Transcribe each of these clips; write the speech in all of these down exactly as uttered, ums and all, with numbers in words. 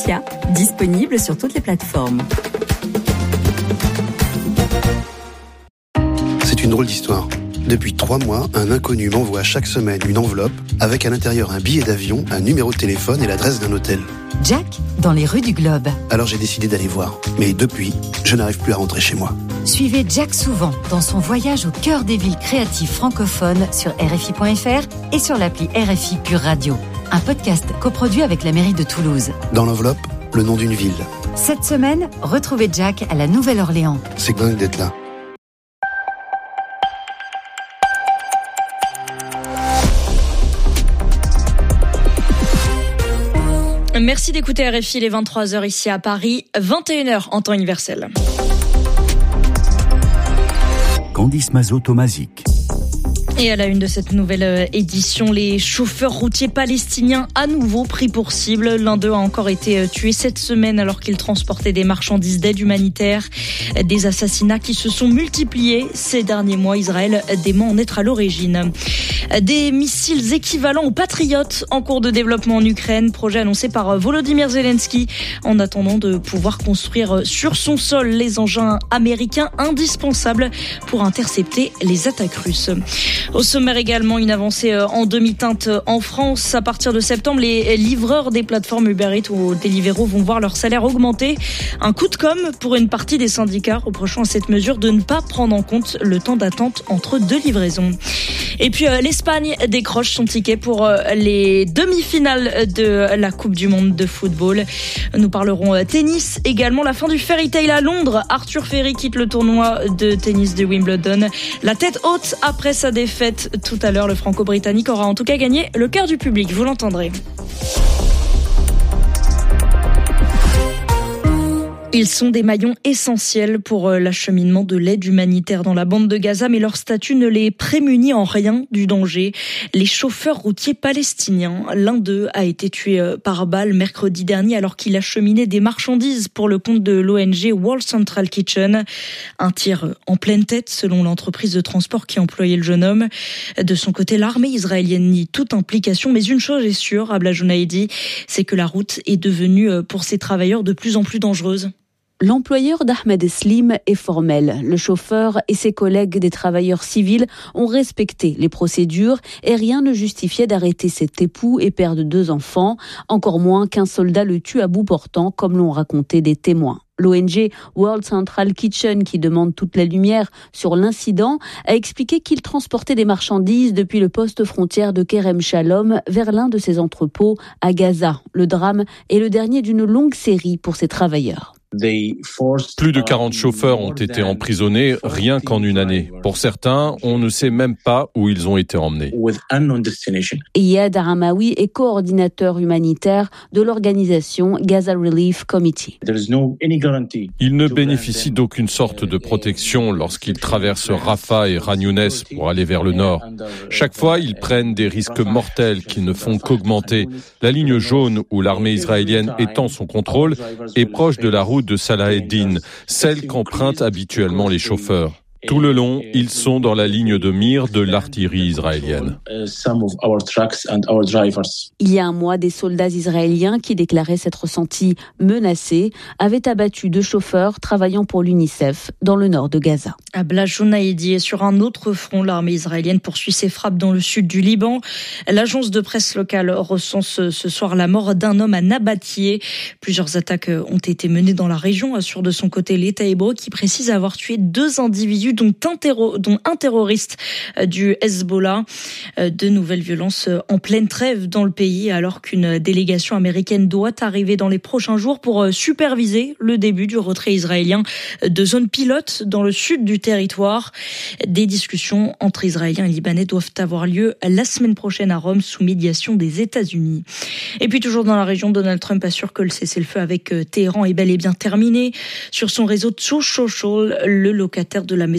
Laetitia, disponible sur toutes les plateformes. C'est une drôle d'histoire. Depuis trois mois, un inconnu m'envoie chaque semaine une enveloppe avec à l'intérieur un billet d'avion, un numéro de téléphone et l'adresse d'un hôtel. Jack, dans les rues du Globe. Alors j'ai décidé d'aller voir. Mais depuis, je n'arrive plus à rentrer chez moi. Suivez Jack souvent dans son voyage au cœur des villes créatives francophones sur R F I point F R et sur l'appli R F I Pure Radio. Un podcast coproduit avec la mairie de Toulouse. Dans l'enveloppe, le nom d'une ville. Cette semaine, retrouvez Jack à la Nouvelle-Orléans. C'est dingue d'être là. Merci d'écouter R F I, les vingt-trois heures ici à Paris, vingt et une heures en temps universel. Candice Mazot-Tomazic. Et à la une de cette nouvelle édition, les chauffeurs routiers palestiniens à nouveau pris pour cible. L'un d'eux a encore été tué cette semaine alors qu'il transportait des marchandises d'aide humanitaire. Des assassinats qui se sont multipliés ces derniers mois. Israël dément en être à l'origine. Des missiles équivalents aux Patriotes en cours de développement en Ukraine. Projet annoncé par Volodymyr Zelensky en attendant de pouvoir construire sur son sol les engins américains indispensables pour intercepter les attaques russes. Au sommaire également, une avancée en demi-teinte en France. À partir de septembre, les livreurs des plateformes Uber Eats ou Deliveroo vont voir leur salaire augmenter. Un coup de com' pour une partie des syndicats reprochant à cette mesure de ne pas prendre en compte le temps d'attente entre deux livraisons. Et puis euh, l'Espagne décroche son ticket pour euh, les demi-finales de la Coupe du Monde de football. Nous parlerons euh, tennis également. La fin du fairy tale à Londres. Arthur Ferry quitte le tournoi de tennis de Wimbledon. La tête haute après sa défaite tout à l'heure. Le franco-britannique aura en tout cas gagné le cœur du public. Vous l'entendrez. Ils sont des maillons essentiels pour l'acheminement de l'aide humanitaire dans la bande de Gaza, mais leur statut ne les prémunit en rien du danger. Les chauffeurs routiers palestiniens, l'un d'eux a été tué par balle mercredi dernier alors qu'il acheminait des marchandises pour le compte de l'O N G World Central Kitchen. Un tir en pleine tête selon l'entreprise de transport qui employait le jeune homme. De son côté, l'armée israélienne nie toute implication, mais une chose est sûre, Abla Jounaidi, c'est que la route est devenue pour ces travailleurs de plus en plus dangereuse. L'employeur d'Ahmed Eslim est formel. Le chauffeur et ses collègues des travailleurs civils ont respecté les procédures et rien ne justifiait d'arrêter cet époux et père de deux enfants, encore moins qu'un soldat le tue à bout portant, comme l'ont raconté des témoins. L'O N G World Central Kitchen, qui demande toute la lumière sur l'incident, a expliqué qu'il transportait des marchandises depuis le poste frontière de Kerem Shalom vers l'un de ses entrepôts à Gaza. Le drame est le dernier d'une longue série pour ces travailleurs. Plus de quarante chauffeurs ont été emprisonnés rien qu'en une année. Pour certains, on ne sait même pas où ils ont été emmenés. Iyad Aramaoui est coordinateur humanitaire de l'organisation Gaza Relief Committee. Ils ne bénéficient d'aucune sorte de protection lorsqu'ils traversent Rafah et Khan Younes pour aller vers le nord. Chaque fois, ils prennent des risques mortels qui ne font qu'augmenter. La ligne jaune où l'armée israélienne étend son contrôle est proche de la route de Salah ed-Din, celle qu'empruntent habituellement les chauffeurs. Tout le long, ils sont dans la ligne de mire de l'artillerie israélienne. Il y a un mois, des soldats israéliens qui déclaraient s'être sentis menacés avaient abattu deux chauffeurs travaillant pour l'UNICEF dans le nord de Gaza. Abla Jounaidi est sur un autre front. L'armée israélienne poursuit ses frappes dans le sud du Liban. L'agence de presse locale recense ce soir la mort d'un homme à Nabatieh. Plusieurs attaques ont été menées dans la région, assure de son côté l'État hébreu qui précise avoir tué deux individus dont un, terro- dont un terroriste du Hezbollah. De nouvelles violences en pleine trêve dans le pays alors qu'une délégation américaine doit arriver dans les prochains jours pour superviser le début du retrait israélien de zones pilotes dans le sud du territoire. Des discussions entre Israéliens et Libanais doivent avoir lieu la semaine prochaine à Rome sous médiation des États-Unis. Et puis toujours dans la région, Donald Trump assure que le cessez-le-feu avec Téhéran est bel et bien terminé. Sur son réseau Truth Social, le locataire de la maison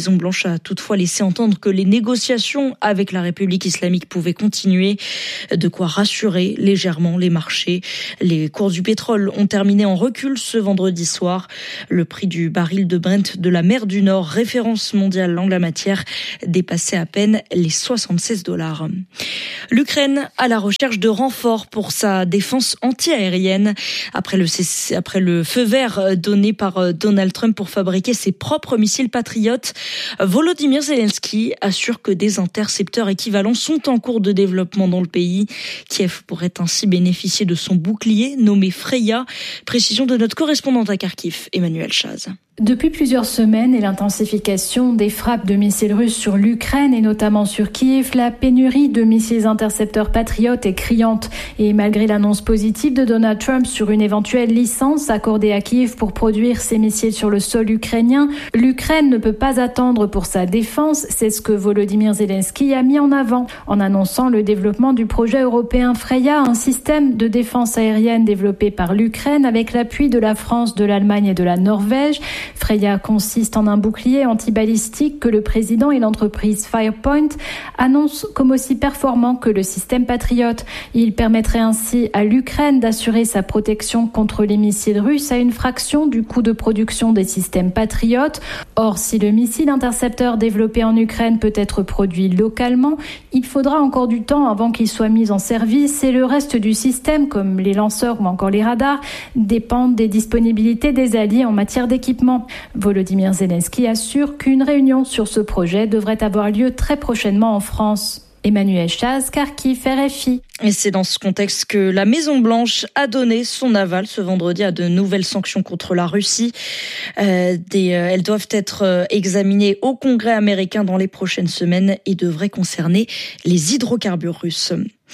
Maison-Blanche a toutefois laissé entendre que les négociations avec la République islamique pouvaient continuer, de quoi rassurer légèrement les marchés. Les cours du pétrole ont terminé en recul ce vendredi soir. Le prix du baril de Brent de la mer du Nord, référence mondiale en la matière, dépassait à peine les soixante-seize dollars. L'Ukraine à la recherche de renforts pour sa défense anti-aérienne. Après le, après le feu vert donné par Donald Trump pour fabriquer ses propres missiles patriotes, Volodymyr Zelensky assure que des intercepteurs équivalents sont en cours de développement dans le pays. Kiev pourrait ainsi bénéficier de son bouclier nommé Freya. Précision de notre correspondante à Kharkiv, Emmanuel Chaz. Depuis plusieurs semaines et l'intensification des frappes de missiles russes sur l'Ukraine et notamment sur Kiev, la pénurie de missiles intercepteurs patriotes est criante. Et malgré l'annonce positive de Donald Trump sur une éventuelle licence accordée à Kiev pour produire ces missiles sur le sol ukrainien, l'Ukraine ne peut pas attendre pour sa défense. C'est ce que Volodymyr Zelensky a mis en avant en annonçant le développement du projet européen Freya, un système de défense aérienne développé par l'Ukraine avec l'appui de la France, de l'Allemagne et de la Norvège. Freya consiste en un bouclier antibalistique que le président et l'entreprise Firepoint annoncent comme aussi performant que le système Patriot. Il permettrait ainsi à l'Ukraine d'assurer sa protection contre les missiles russes à une fraction du coût de production des systèmes Patriot. Or, si le missile intercepteur développé en Ukraine peut être produit localement, il faudra encore du temps avant qu'il soit mis en service et le reste du système, comme les lanceurs ou encore les radars, dépendent des disponibilités des alliés en matière d'équipement. Volodymyr Zelensky assure qu'une réunion sur ce projet devrait avoir lieu très prochainement en France. Emmanuel Chaz, Kharkiv, R F I. Et c'est dans ce contexte que la Maison-Blanche a donné son aval ce vendredi à de nouvelles sanctions contre la Russie. Euh, des, euh, elles doivent être euh, examinées au Congrès américain dans les prochaines semaines et devraient concerner les hydrocarbures russes.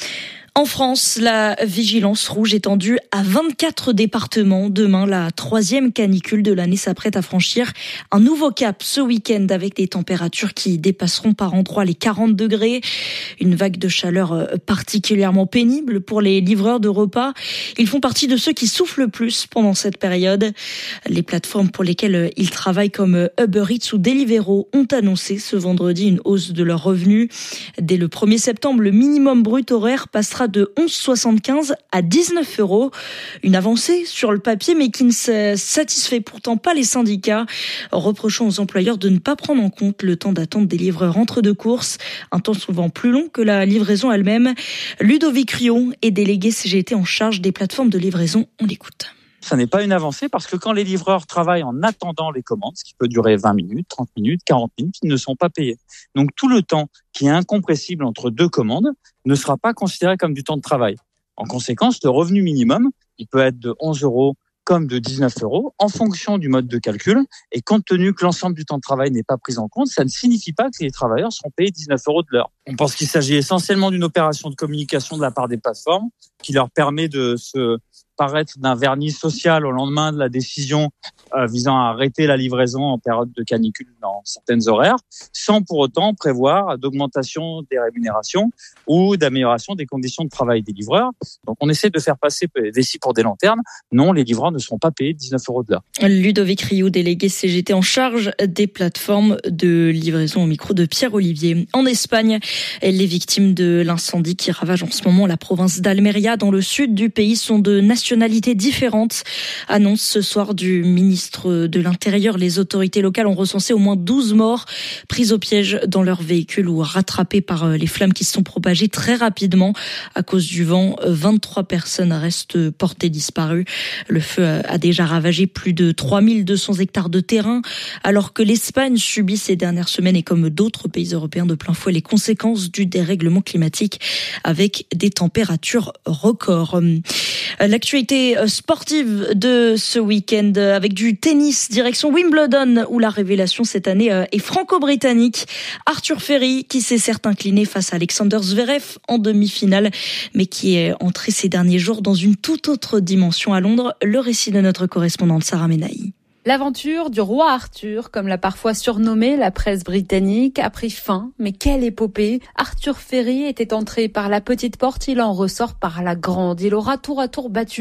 En France, la vigilance rouge est tendue à vingt-quatre départements. Demain, la troisième canicule de l'année s'apprête à franchir un nouveau cap ce week-end avec des températures qui dépasseront par endroits les quarante degrés. Une vague de chaleur particulièrement pénible pour les livreurs de repas. Ils font partie de ceux qui souffrent le plus pendant cette période. Les plateformes pour lesquelles ils travaillent comme Uber Eats ou Deliveroo ont annoncé ce vendredi une hausse de leurs revenus. Dès le premier septembre, le minimum brut horaire passera de onze virgule soixante-quinze à dix-neuf euros. Une avancée sur le papier, mais qui ne satisfait pourtant pas les syndicats, reprochant aux employeurs de ne pas prendre en compte le temps d'attente des livreurs entre deux courses, un temps souvent plus long que la livraison elle-même. Ludovic Rio est délégué C G T en charge des plateformes de livraison. On l'écoute. Ça n'est pas une avancée parce que quand les livreurs travaillent en attendant les commandes, ce qui peut durer vingt minutes, trente minutes, quarante minutes, ils ne sont pas payés. Donc tout le temps qui est incompressible entre deux commandes ne sera pas considéré comme du temps de travail. En conséquence, le revenu minimum, il peut être de onze euros comme de dix-neuf euros en fonction du mode de calcul. Et compte tenu que l'ensemble du temps de travail n'est pas pris en compte, ça ne signifie pas que les travailleurs seront payés dix-neuf euros de l'heure. On pense qu'il s'agit essentiellement d'une opération de communication de la part des plateformes qui leur permet de se paraître d'un vernis social au lendemain de la décision euh, visant à arrêter la livraison en période de canicule dans certaines horaires, sans pour autant prévoir d'augmentation des rémunérations ou d'amélioration des conditions de travail des livreurs. Donc on essaie de faire passer des scies pour des lanternes. Non, les livreurs ne seront pas payés dix-neuf euros de l'heure. Ludovic Rioux, délégué C G T en charge des plateformes de livraison, au micro de Pierre Olivier. En Espagne, les victimes de l'incendie qui ravage en ce moment la province d'Almeria dans le sud du pays sont de nationalités différentes. Annonce ce soir du ministre de l'Intérieur. Les autorités locales ont recensé au moins douze morts pris au piège dans leur véhicule ou rattrapés par les flammes qui se sont propagées très rapidement à cause du vent. vingt-trois personnes restent portées disparues. Le feu a déjà ravagé plus de trois mille deux cents hectares de terrain, alors que l'Espagne subit ces dernières semaines et comme d'autres pays européens de plein fouet les conséquences du dérèglement climatique avec des températures records. L'actualité sportive de ce week-end avec du tennis direction Wimbledon où la révélation cette année est franco-britannique. Arthur Ferry qui s'est certes incliné face à Alexander Zverev en demi-finale mais qui est entré ces derniers jours dans une toute autre dimension à Londres. Le récit de notre correspondante Sarah Menahi. L'aventure du roi Arthur, comme l'a parfois surnommé la presse britannique, a pris fin. Mais quelle épopée! Arthur Ferry était entré par la petite porte, il en ressort par la grande. Il aura tour à tour battu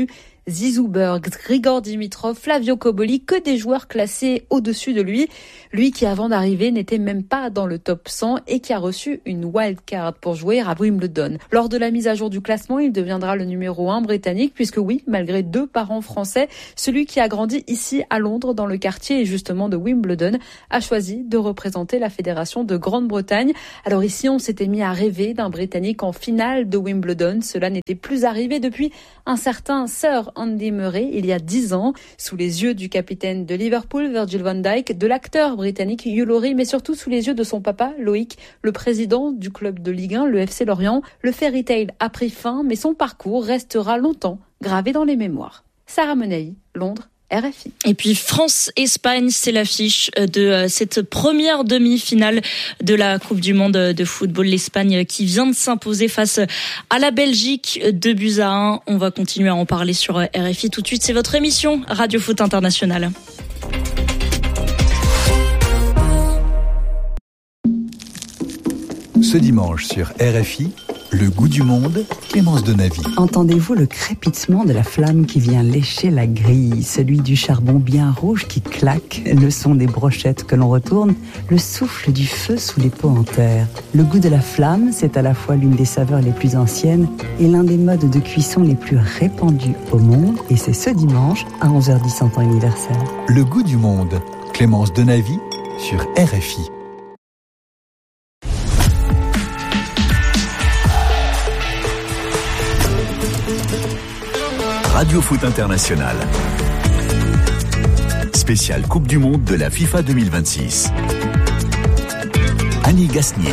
Zizou Berg, Grigor Dimitrov, Flavio Cobolli, que des joueurs classés au-dessus de lui. Lui qui, avant d'arriver, n'était même pas dans le top cent et qui a reçu une wildcard pour jouer à Wimbledon. Lors de la mise à jour du classement, il deviendra le numéro un britannique puisque oui, malgré deux parents français, celui qui a grandi ici à Londres dans le quartier et justement de Wimbledon a choisi de représenter la fédération de Grande-Bretagne. Alors ici, on s'était mis à rêver d'un Britannique en finale de Wimbledon. Cela n'était plus arrivé depuis un certain Sir Andy Murray il y a dix ans, sous les yeux du capitaine de Liverpool, Virgil van Dijk, de l'acteur britannique Hugh Laurie, mais surtout sous les yeux de son papa, Loïc, le président du club de Ligue un, le F C Lorient. Le fairy tale a pris fin, mais son parcours restera longtemps gravé dans les mémoires. Sarah Menei, Londres, R F I. Et puis France-Espagne, c'est l'affiche de cette première demi-finale de la Coupe du Monde de football. L'Espagne qui vient de s'imposer face à la Belgique, deux buts à un. On va continuer à en parler sur R F I tout de suite. C'est votre émission Radio Foot International. Ce dimanche sur R F I, le goût du monde, Clémence Donavy. Entendez-vous le crépitement de la flamme qui vient lécher la grille, celui du charbon bien rouge qui claque, le son des brochettes que l'on retourne, le souffle du feu sous les pots en terre. Le goût de la flamme, c'est à la fois l'une des saveurs les plus anciennes et l'un des modes de cuisson les plus répandus au monde, et c'est ce dimanche à onze heures dix en temps universel. Le goût du monde, Clémence Donavy sur R F I. Radio Foot International. Spéciale Coupe du Monde de la FIFA deux mille vingt-six. Annie Gasnier.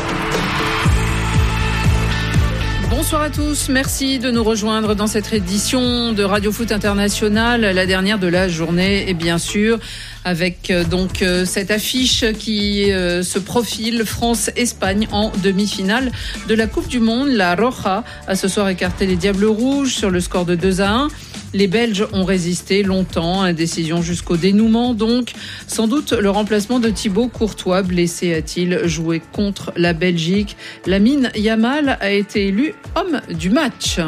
Bonsoir à tous, merci de nous rejoindre dans cette édition de Radio Foot International, la dernière de la journée et bien sûr avec donc cette affiche qui euh, se profile France-Espagne en demi-finale de la Coupe du Monde. La Roja a ce soir écarté les Diables Rouges sur le score de deux à un. Les Belges ont résisté longtemps, indécision jusqu'au dénouement donc. Sans doute le remplacement de Thibaut Courtois, blessé a-t-il joué contre la Belgique. Lamine Yamal a été élu homme du match.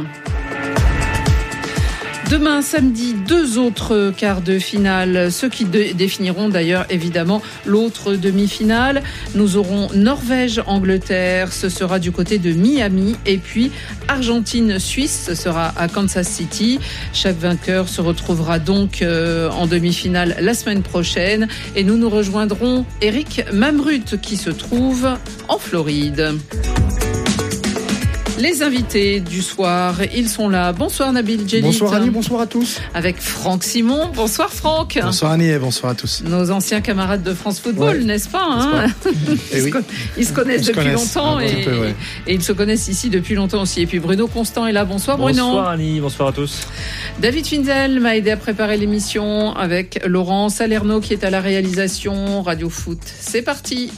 Demain, samedi, deux autres quarts de finale, ceux qui de- définiront d'ailleurs évidemment l'autre demi-finale. Nous aurons Norvège-Angleterre, ce sera du côté de Miami, et puis Argentine-Suisse, ce sera à Kansas City. Chaque vainqueur se retrouvera donc euh, en demi-finale la semaine prochaine, et nous nous rejoindrons Eric Mamrut qui se trouve en Floride. Les invités du soir, ils sont là. Bonsoir Nabil Djellit. Bonsoir Annie, bonsoir à tous. Avec Franck Simon. Bonsoir Franck. Bonsoir Annie et bonsoir à tous. Nos anciens camarades de France Football, ouais. N'est-ce pas, hein? N'est-ce pas ils, oui. se ils se connaissent ils depuis se connaissent. longtemps et, peu, ouais. et ils se connaissent ici depuis longtemps aussi. Et puis Bruno Constant est là. Bonsoir Bruno. Bonsoir Annie, bonsoir à tous. David Finzel m'a aidé à préparer l'émission avec Laurent Salerno qui est à la réalisation. Radio Foot, c'est parti.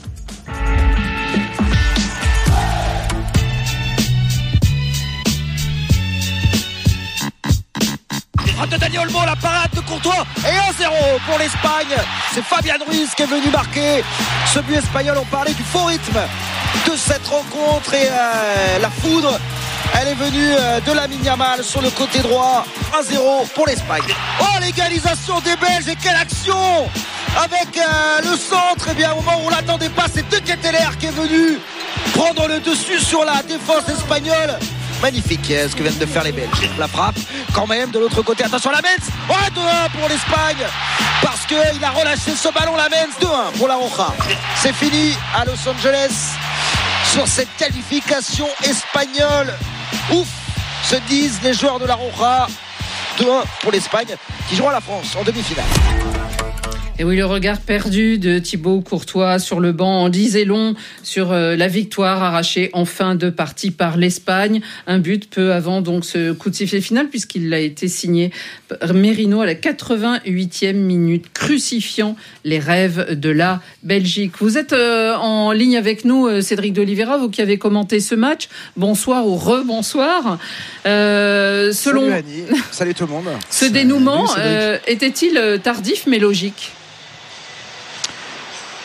De Dani Olmo, la parade de Courtois et un zéro pour l'Espagne. C'est Fabian Ruiz qui est venu marquer ce but espagnol. On parlait du faux rythme de cette rencontre et euh, la foudre, elle est venue euh, de Lamine Yamal sur le côté droit. un zéro pour l'Espagne. Oh, l'égalisation des Belges et quelle action avec euh, le centre. Et bien au moment où on l'attendait pas, c'est De Ketelaere qui est venu prendre le dessus sur la défense espagnole. Magnifique ce que viennent de faire les Belges. La frappe quand même de l'autre côté. Attention Lamens. Oh, deux un pour l'Espagne. Parce qu'il a relâché ce ballon Lamens. deux un pour la Roja. C'est fini à Los Angeles sur cette qualification espagnole. Ouf, se disent les joueurs de la Roja. deux un pour l'Espagne qui jouera la France en demi-finale. Et oui, le regard perdu de Thibaut Courtois sur le banc en disait long sur euh, la victoire arrachée en fin de partie par l'Espagne. Un but peu avant donc ce coup de sifflet final puisqu'il a été signé par Merino à la quatre-vingt-huitième minute, crucifiant les rêves de la Belgique. Vous êtes euh, en ligne avec nous, euh, Cédric d'Oliveira, vous qui avez commenté ce match. Bonsoir ou re-bonsoir. Euh, selon... Salut Annie, salut tout le monde. Ce dénouement euh, était-il tardif mais logique ?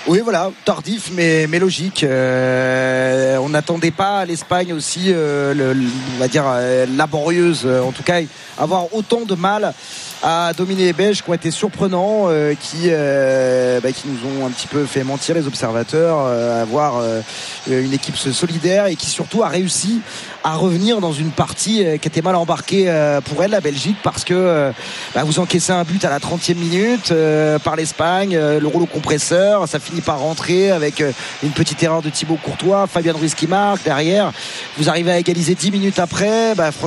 Oui, voilà, tardif mais, mais logique. Euh, on n'attendait pas l'Espagne aussi, euh, le, le, on va dire, euh, laborieuse, euh, en tout cas, avoir autant de mal à dominer les Belges qui ont été surprenants, euh, qui, euh, bah, qui nous ont un petit peu fait mentir les observateurs, euh, avoir euh, une équipe solidaire et qui surtout a réussi à revenir dans une partie euh, qui était mal embarquée euh, pour elle, la Belgique, parce que euh, bah, vous encaissez un but à la trentième minute euh, par l'Espagne, euh, le rouleau compresseur, ça finit par rentrer avec euh, une petite erreur de Thibaut Courtois, Fabien Ruiz qui marque derrière, vous arrivez à égaliser dix minutes après, bah, franchement